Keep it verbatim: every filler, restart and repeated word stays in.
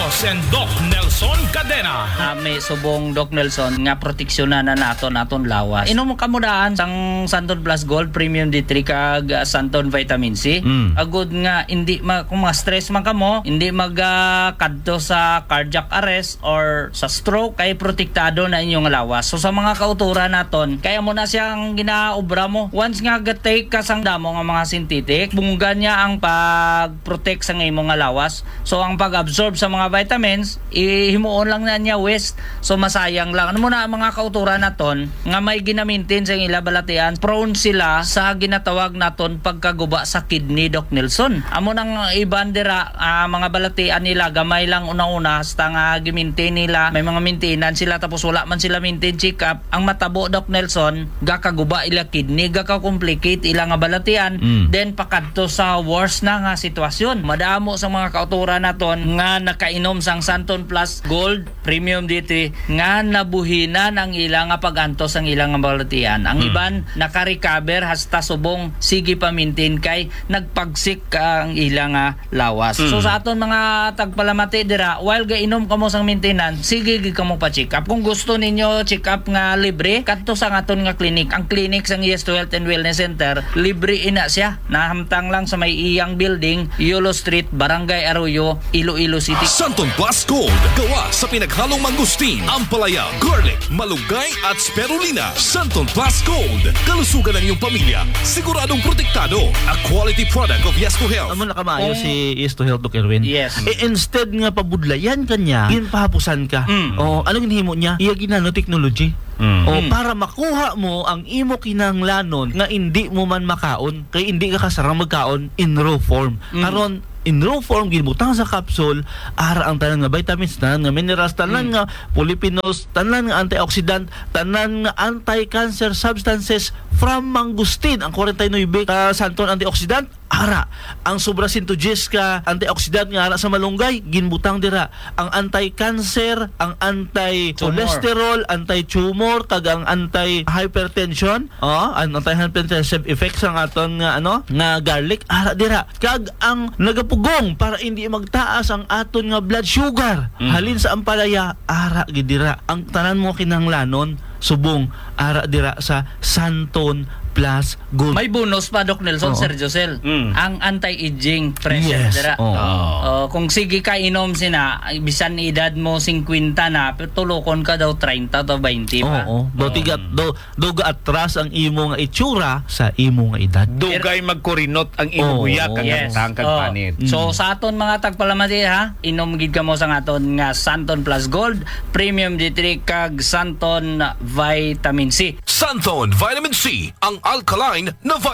Marcos and Doc Nelson Cadena. Uh, may subong Doc Nelson nga proteksyonan na nato naton lawas. Inom mo kamudaan sang Santon Plus Gold Premium D three kag uh, Santon Vitamin C. Mm. Agud nga hindi ma, kung ma-stress man kamo, hindi magkadto uh, sa cardiac arrest or sa stroke kay protektado na inyong lawas. So sa mga kauturan naton, kaya mo na siyang ginaobra mo. Once nga gatake ka sang damo nga mga synthetic, bunggan niya ang pag-protect sa imong nga lawas. So ang pag-absorb sa mga vitamins, ihimuon lang na niya waste. So masayang lang. Ano mo na mga kauturan naton nga may ginamintin sa ila balatian, prone sila sa ginatawag naton pagkaguba sa kidney, Doc Nelson. Amo nang ibandera uh, mga balatian nila gamay lang una-una hasta nga gimintin nila, may mga maintenance sila tapos wala man sila maintain check up. Ang matabo, Doc Nelson, gakaguba ila kidney, gaka-complicate ila nga balatian, mm. then pakadto sa worse na nga sitwasyon. Madamo sa mga kauturan naton nga nakainom sang Santon Plus Gold Premium D three nga nabuhinan ang ilang nga pagantos ang ilang nga balatian. Ang mm. iban naka-recover hasta subong sige pa maintain kay nagpagsik ang ilang nga lawas. Mm. So sa aton mga tagpalamati dira, while gainom kamo sang maintenance, sige gid kamo pa check up. Kung gusto ninyo check up nga libre, kadto sa aton nga clinic. Ang clinic sang Yes to Health and Wellness Center, libre ina siya. Nahamtang lang sa may iyang building, Yolo Street, Barangay Arroyo, Iloilo City. Santon Plus Gold, gawa sa pinaghalong mangustin, ampalaya, garlic, malunggay at spirulina. Santon Plus Gold, kalusugan ng iyong pamilya, siguradong protektado. A quality product of Yes to Health. Amo na kamayo Um, si Yes to Health, Doc Erwin. Yes. Eh, instead nga pabudlayan kanya, ginpahapusan ka. Mm. O ano ginhimo niya? Iya ginano technology. Mm. O Mm. para makuha mo ang imo kinahanglanon nga hindi mo man makaon, kay hindi ka kasarang magkaon in raw form. Mm. Karon in raw form ginbutang sa capsule, ara ang tanan nga vitamins, tanan nga minerals, tanan Mm. nga polyphenols, tanan nga antioxidant, tanan nga anti-cancer substances from mangustin. Ang forty-nine ka santon antioxidant, ara ang sobra sintoges ka antioxidant nga ara sa malunggay, ginbutang dira. Ang anti-cancer, ang anti-cholesterol, anti-tumor, kag ang anti-hypertension, oh, ang anti-hypertensive effects ang aton nga ano nga garlic, ara dira. Kag ang nagapugong para hindi magtaas ang aton nga blood sugar, Mm. halin sa ampalaya, ara gid dira. Ang tanan mo kinahanglanon subong ara dira sa Santon Plus Gold. May bonus pa, Doc Nelson, Oo. Sir Josel. Mm. Ang anti-aging pressure. Yes. Dira. Oo. Uh, kung sige ka inom sina, bisan edad mo fifty na, pero tulokon ka daw thirty to twenty pa. Oo. Do tigat do do atras ang imo nga itsura sa imo nga edad. Dugay magkurinot ang imong Oo. buyak kag Yes. tangkag Oh. panit. So sa aton mga tagpalamati ha, inom gid kamo sa aton nga Santon Plus Gold Premium D three kag Santon Vitamin C. Santon Vitamin C, ang alkaline na vitamin.